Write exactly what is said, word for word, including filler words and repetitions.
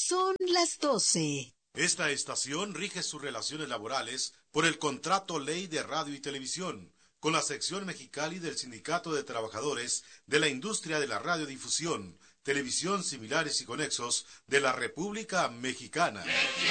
Son las doce. Esta estación rige sus relaciones laborales por el Contrato Ley de Radio y Televisión, con la sección Mexicali del Sindicato de Trabajadores de la Industria de la Radiodifusión, Televisión Similares y Conexos de la República Mexicana.